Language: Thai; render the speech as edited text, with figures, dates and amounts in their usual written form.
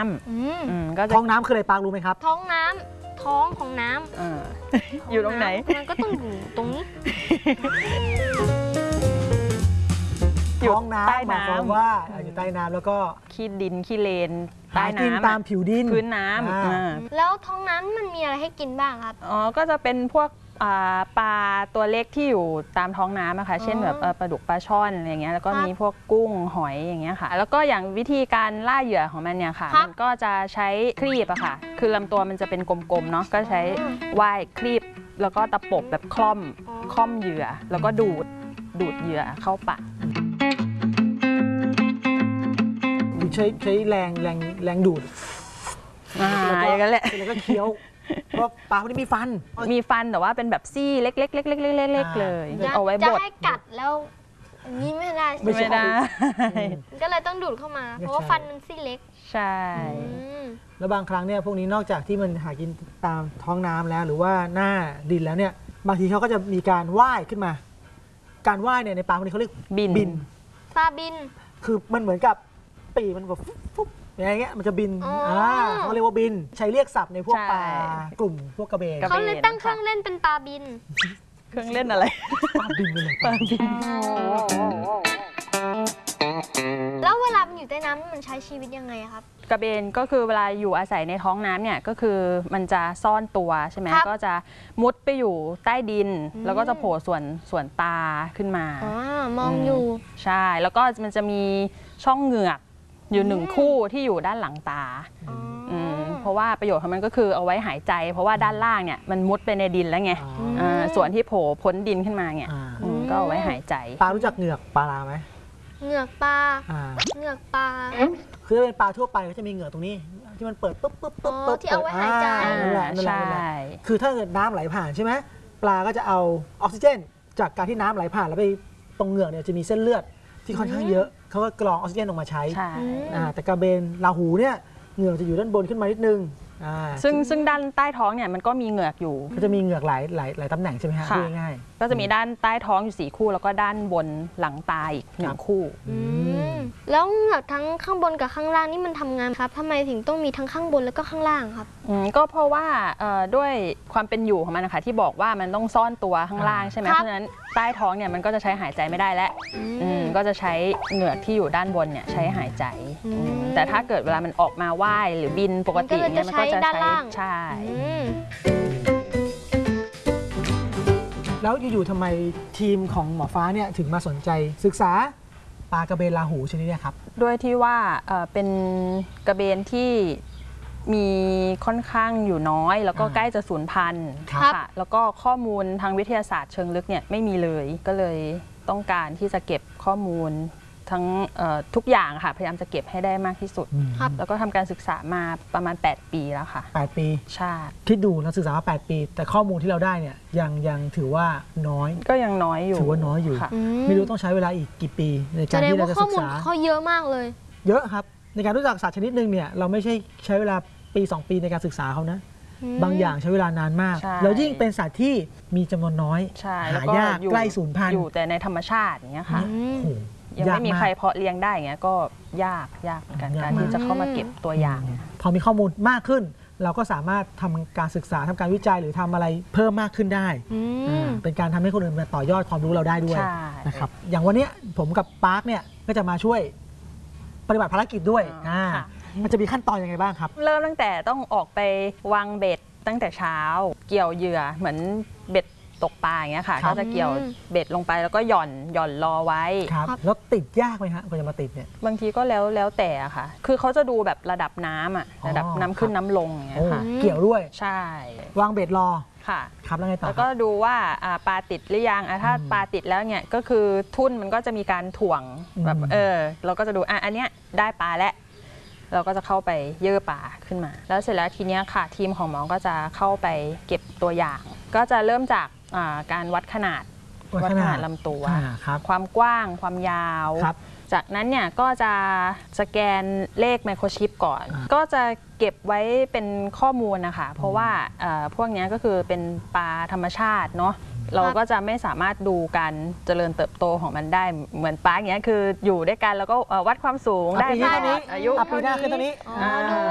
ก็ท้องน้ำคืออะไรปางรู้ไหมครับท้องน้ำท้องของน้ำอยู่ตรงไหนมันก็ต้องอยู่ตรงนี้ท้องน้ำหมายความว่าอยู่ใต้น้ำแล้วก็ขี้ดินขี้เลนใต้น้ำกินตามผิวดินพื้นน้ำแล้วท้องน้ำมันมีอะไรให้กินบ้างครับก็จะเป็นพวกปลาตัวเล็กที่อยู่ตามท้องน้ำนะคะเช่นแบบปลาดุกปลาช่อนอะไรเงี้ยแล้วก็มีพวกกุ้งหอยอย่างเงี้ยค่ะแล้วก็อย่างวิธีการล่าเหยื่อของมันเนี่ยค่ะมันก็จะใช้ครีบอะค่ะคือลำตัวมันจะเป็นกลมๆเนาะก็ใช้ว่ายครีบแล้วก็ตะปบแบบคล่อมเหยื่อแล้วก็ดูดเหยื่อเข้าปากใช้แรงดูดอย่างนั้นแหละแล้วก็เคี้ยวเพราะปลาพวกนี้มีฟันแต่ว่าเป็นแบบซี่เล็กๆเลยเอาไว้บดจะให้กัดแล้วนี้ไม่ได้ก็เลยต้องดูดเข้ามาเพราะว่าฟันมันซี่เล็กใช่แล้วบางครั้งเนี่ยพวกนี้นอกจากที่มันหากินตามท้องน้ำแล้วหรือว่าหน้าดินแล้วเนี่ยบางทีเขาก็จะมีการว่ายขึ้นมาการว่ายเนี่ยในปลาพวกนี้เขาเรียกบินปลาบินคือมันเหมือนกับปีมันแบบฟุ๊บอย่างเงี้ยมันจะบินเขาเรียกว่าบินใช้เรียกศัพท์ในพวกปลากลุ่มพวกกระเบนเขาเลยตั้งเครื่องเล่นเป็นปลาบินเครื่องเล่นอะไรปลาบินเลยปลาบินแล้วเวลามันอยู่ใต้น้ำมันใช้ชีวิตยังไงครับกระเบนก็คือเวลาอยู่อาศัยในท้องน้ำเนี่ยก็คือมันจะซ่อนตัวใช่ไหมก็จะมุดไปอยู่ใต้ดินแล้วก็จะโผล่ส่วนตาขึ้นมามองอยู่ใช่แล้วก็มันจะมีช่องเหงือกอยู่1คู่ที่อยู่ด้านหลังตาเพราะว่าประโยชน์ของมันก็คือเอาไว้หายใจเพราะว่าด้านล่างเนี่ยมันมุดไปในดินแล้วไงส่วนที่โผล่พ้นดินขึ้นมาเนี่ยก็เอาไว้หายใจปลารู้จักเหงือกปลาไหมเหงือกปลาคือเป็นปลาทั่วไปก็จะมีเหงือกตรงนี้ที่มันเปิดปุ๊บที่เอาไว้หายใจนั่นแหละคือถ้าเกิดน้ำไหลผ่านใช่ไหมปลาก็จะเอาออกซิเจนจากการที่น้ำไหลผ่านแล้วไปตรงเหงือกเนี่ยจะมีเส้นเลือดที่ค่อนข้างเยอะเขาก็กรองออกซิเจนออกมาใช้แต่กระเบนราหูเนี่ยเหงือกจะอยู่ด้านบนขึ้นมานิดนึงซึ่งด้านใต้ท้องเนี่ยมันก็มีเหงือกอยู่ก็จะมีเหงือกหลายตำแหน่งใช่ไหมคะง่ายก็จะมีด้านใต้ท้องอยู่4คู่แล้วก็ด้านบนหลังตาอีก1คู่แล้วเหงือกทั้งข้างบนกับข้างล่างนี่มันทำงานครับทำไมถึงต้องมีทั้งข้างบนแล้วก็ข้างล่างครับก็เพราะว่าด้วยความเป็นอยู่ของมันนะคะที่บอกว่ามันต้องซ่อนตัวข้างล่างใช่ไหมเพราะฉะนั้นใต้ท้องเนี่ยมันก็จะใช้หายใจไม่ได้แล้วก็จะใช้เหงือกที่อยู่ด้านบนเนี่ยใช้หายใจแต่ถ้าเกิดเวลามันออกมาว่ายหรือบินปกติเนี่ยมันก็จะใช้ใช่แล้วอยู่ๆทำไมทีมของหมอฟ้าเนี่ยถึงมาสนใจศึกษาปลากระเบนราหูชนิดนี้ครับด้วยที่ว่าเป็นกระเบนที่มีค่อนข้างอยู่น้อยแล้วก็ใกล้จะสูญพันธุ์ค่ะแล้วก็ข้อมูลทางวิทยาศาสตร์เชิงลึกเนี่ยไม่มีเลยก็เลยต้องการที่จะเก็บข้อมูลทั้งทุกอย่างค่ะพยายามจะเก็บให้ได้มากที่สุดแล้วก็ทำการศึกษามาประมาณ8 ปีแล้วค่ะ 8 ปีใช่คิดดูเราศึกษามา8 ปีแต่ข้อมูลที่เราได้เนี่ยยังถือว่าน้อยก็ยังน้อยอยู่ถือว่าน้อยอยู่ไม่รู้ต้องใช้เวลาอีกกี่ปีในการที่เราจะศึกษาเขาเยอะมากเลยเยอะครับในการรู้จักสัตว์ชนิดหนึ่งเนี่ยเราไม่ใช่ใช้เวลาปี2 ปีในการศึกษาเขานะบางอย่างใช้เวลานานมากแล้วยิ่งเป็นสัตว์ที่มีจำนวนน้อยหายากใกล้สูญพันธุ์อยู่แต่ในธรรมชาติอย่างเงี้ยค่ะยังไม่มีใครเพาะเลี้ยงได้อย่างเงี้ยก็ยากเหมือนกันการที่จะเข้ามาเก็บตัวอย่างพอมีข้อมูลมากขึ้นเราก็สามารถทำการศึกษาทำการวิจัยหรือทำอะไรเพิ่มมากขึ้นได้เป็นการทำให้คนอื่นมาต่อยอดความรู้เราได้ด้วยนะครับอย่างวันนี้ผมกับปาร์คเนี่ยก็จะมาช่วยปฏิบัติภารกิจด้วยมันจะมีขั้นตอนยังไงบ้างครับเริ่มตั้งแต่ต้องออกไปวางเบ็ดตั้งแต่เช้าเกี่ยวเหยื่อเหมือนเบ็ดตกปลาอย่างเงี้ยค่ะก็จะเกี่ยวเบ็ดลงไปแล้วก็หย่อนรอไว้แล้วติดยากไหมฮะกว่าจะมาติดเนี่ยบางทีก็แล้วแต่ค่ะคือเขาจะดูแบบระดับน้ำระดับน้ำขึ้นน้ำลงอย่างเงี้ยค่ะเกี่ยวด้วยใช่วางเบ็ดรอค่ะครับแล้วไงต่อแล้วก็ดูว่าปลาติดหรือยังถ้าปลาติดแล้วเนี่ยก็คือทุ่นมันก็จะมีการถ่วงแบบเราก็จะดูอันเนี้ยได้ปลาแล้วเราก็จะเข้าไปเยื่อปลาขึ้นมาแล้วเสร็จแล้วทีนี้ค่ะทีมของหมอก็จะเข้าไปเก็บตัวอย่างก็จะเริ่มจากการวัดขนาดลำตัวความกว้างความยาวจากนั้นเนี่ยก็จะสแกนเลขไมโครชิปก่อนก็จะเก็บไว้เป็นข้อมูลนะคะเพราะว่าพวกนี้ก็คือเป็นปลาธรรมชาติเนาะเราก็จะไม่สามารถดูการเจริญเติบโตของมันได้เหมือนปลาอย่างเงี้ยคืออยู่ด้วยกันแล้วก็วัดความสูงได้อายุปีหน้าขึ้นตัวนี้